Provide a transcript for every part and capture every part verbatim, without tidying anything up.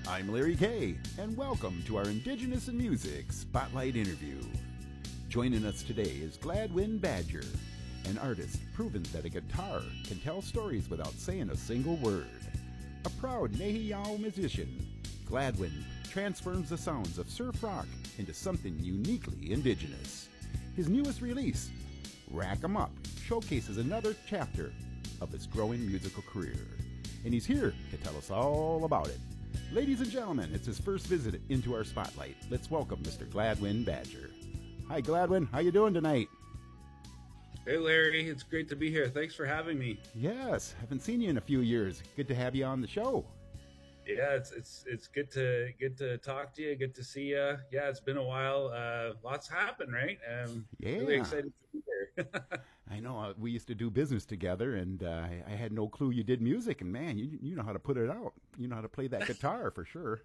I'm Larry Kay, and welcome to our Indigenous in Music Spotlight interview. Joining us today is Gladwin Badger, an artist proven that a guitar can tell stories without saying a single word. A proud Nehiyaw musician, Gladwin transforms the sounds of surf rock into something uniquely indigenous. His newest release, Rack 'em Up, showcases another chapter of his growing musical career. And he's here to tell us all about it. Ladies and gentlemen, it's his first visit into our spotlight. Let's welcome Mister Gladwin Badger. Hi, Gladwin. How you doing tonight? Hey, Larry. It's great to be here. Thanks for having me. Yes, haven't seen you in a few years. Good to have you on the show. Yeah, it's it's it's good to good to talk to you. Good to see you. Yeah, it's been a while. Uh, lots happened, right? Um, Yeah. Really excited to be here. I know uh, we used to do business together, and uh, I I had no clue you did music. And man, you you know how to put it out. You know how to play that guitar for sure.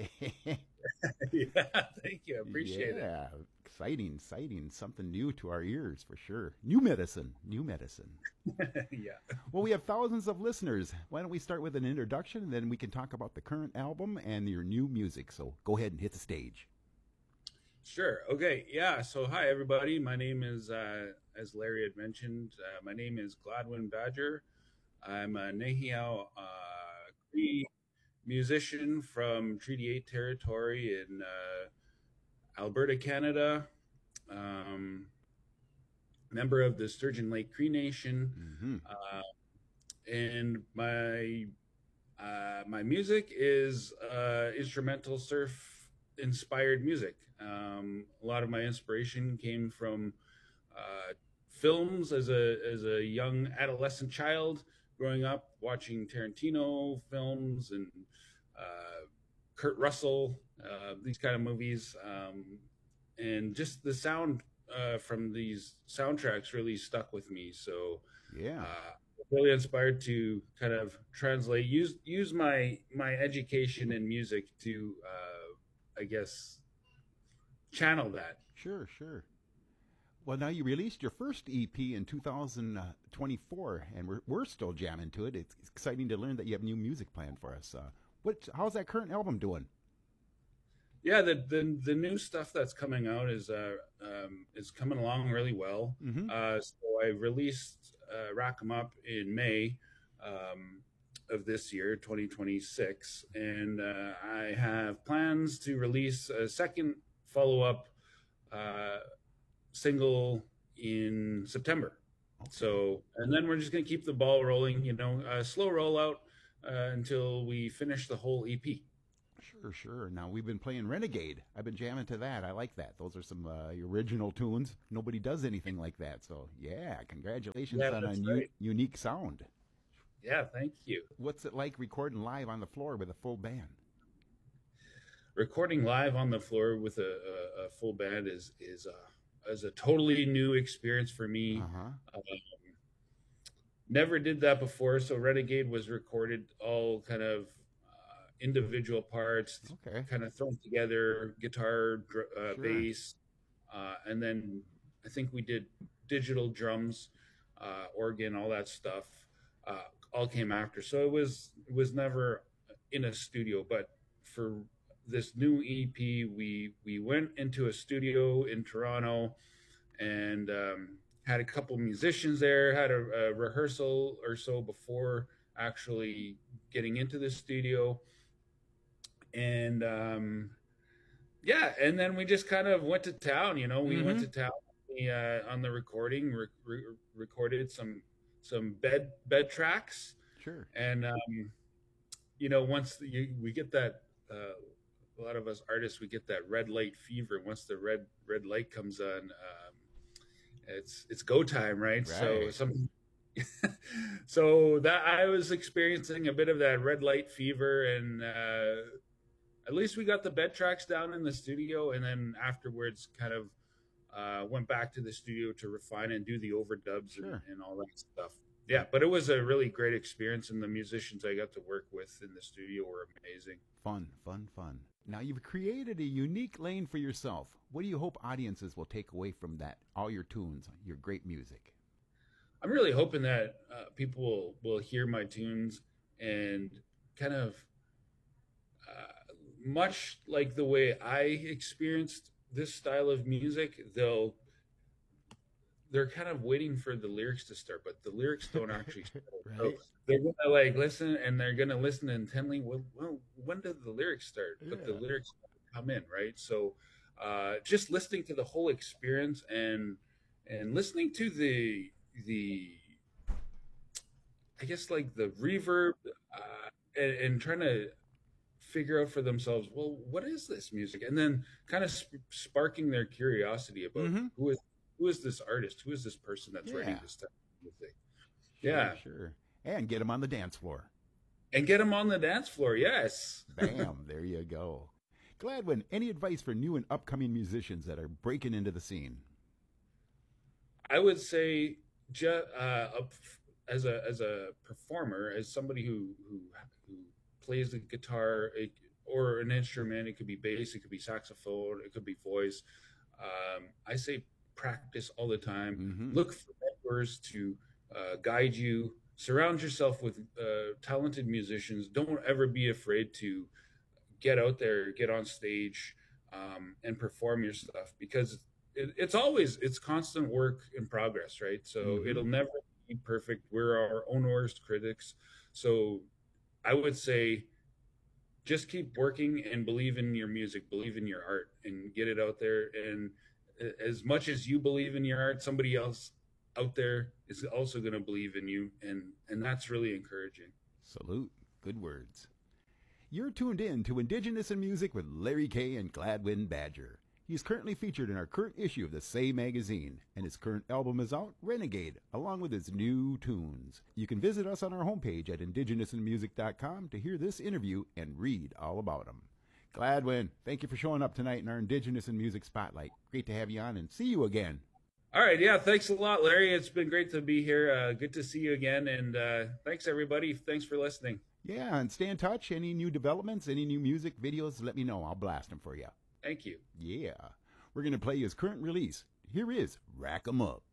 Yeah, thank you. I appreciate yeah, exciting, exciting. Something new to our ears for sure. New medicine, new medicine. it. Yeah. Well, we have thousands of listeners. Why don't we start with an introduction, and then we can talk about the current album and your new music. So go ahead and hit the stage. Sure. Okay. Yeah. So, hi, everybody. My name is, uh, as Larry had mentioned, uh, my name is Gladwin Badger. I'm a Nehiyaw uh, Cree musician from Treaty eight territory in uh, Alberta, Canada. Um, member of the Sturgeon Lake Cree Nation. Mm-hmm. Uh, and my uh, my music is uh, instrumental surf inspired music. Um, a lot of my inspiration came from uh, films as a as a young adolescent child, growing up watching Tarantino films and uh, Kurt Russell, uh, these kind of movies, um, and just the sound uh, from these soundtracks really stuck with me. So Yeah. uh, really inspired to kind of translate, use use my my education in music to, uh, I guess, channel that. Sure, sure. Well, now you released your first E P in two thousand twenty-four, and we're we're still jamming to it. It's exciting to learn that you have new music planned for us. Uh, what? How's that current album doing? Yeah, the the, the new stuff that's coming out is uh, um, is coming along really well. Mm-hmm. Uh, so I released uh, Rack 'em Up in May um, of this year, twenty twenty-six, and uh, I have plans to release a second follow up uh, single in September. Okay. So, and then we're just gonna keep the ball rolling, you know, a slow rollout uh, until we finish the whole E P. Sure, sure. Now we've been playing Renegade. I've been jamming to that. I like that. Those are some uh, original tunes. Nobody does anything like that. So yeah, congratulations Yeah, on a that's u- right. unique sound. Yeah, thank you. What's it like recording live on the floor with a full band? Recording live on the floor with a, a, a full band is is a is a totally new experience for me. Uh-huh. Um, never did that before. So Renegade was recorded all kind of uh, individual parts, Okay. kind of thrown together, guitar, dr- uh, Sure. bass, uh, and then I think we did digital drums, uh, organ, all that stuff. Uh, all came after. So it was it was never in a studio, but for this new E P, we we went into a studio in Toronto and um, had a couple musicians there, had a, a rehearsal or so before actually getting into the studio, and um, yeah, and then we just kind of went to town. You know, we Mm-hmm. went to town we, uh, on the recording, re- re- recorded some some bed bed tracks, Sure. and um, you know, once you, we get that. Uh, a lot of us artists, we get that red light fever. Once the red red light comes on, um, it's it's go time, right? So Right. some, so that I was experiencing a bit of that red light fever, and uh, at least we got the bed tracks down in the studio, and then afterwards, kind of uh, went back to the studio to refine and do the overdubs Sure. and, and all that stuff. Yeah, but it was a really great experience, and the musicians I got to work with in the studio were amazing. Fun, fun, fun. Now you've created a unique lane for yourself. What do you hope audiences will take away from that? All your tunes, your great music. I'm really hoping that uh, people will, will hear my tunes and kind of uh, much like the way I experienced this style of music, they'll they're kind of waiting for the lyrics to start, but the lyrics don't actually start. So Right? they're gonna like listen and they're gonna listen intently. Well, well, when did the lyrics start? But the Yeah. lyrics come in, right? So uh, just listening to the whole experience and and listening to the the I guess like the reverb uh, and, and trying to figure out for themselves, well, what is this music? And then kind of sp- sparking their curiosity about Mm-hmm. who is who is this artist? Who is this person that's writing Yeah. this type of music? Sure, Yeah, sure. And get them on the dance floor. and get them on the dance floor. Yes. Bam, there you go. Gladwin, any advice for new and upcoming musicians that are breaking into the scene? I would say, ju- uh, up- as a as a performer, as somebody who who who plays the guitar it, or an instrument, it could be bass, it could be saxophone, it could be voice. Um, I say practice all the time. Mm-hmm. Look for mentors to uh, guide you. Surround yourself with uh, talented musicians. Don't ever be afraid to get out there, get on stage, um, and perform your stuff because it, it's always it's constant work in progress, right? So Mm-hmm. it'll never be perfect. We're our own worst critics. So I would say just keep working and believe in your music, believe in your art, and get it out there. And as much as you believe in your art, somebody else out there is also going to believe in you, and and that's really encouraging. Salute. Good words. You're tuned in to Indigenous in Music with Larry Kay and Gladwin Badger. He's currently featured in our current issue of the Say magazine, and his current album is out, Renegade, along with his new tunes. You can visit us on our homepage at indigenous in music dot com to hear this interview and read all about him. Gladwin, thank you for showing up tonight in our Indigenous in Music Spotlight. Great to have you on and see you again. All right, yeah, thanks a lot, Larry. It's been great to be here. Uh, good to see you again, and uh, thanks everybody. Thanks for listening. Yeah, and stay in touch. Any new developments, any new music videos, let me know. I'll blast them for you. Thank you. Yeah. We're going to play his current release. Here is Rack 'em Up.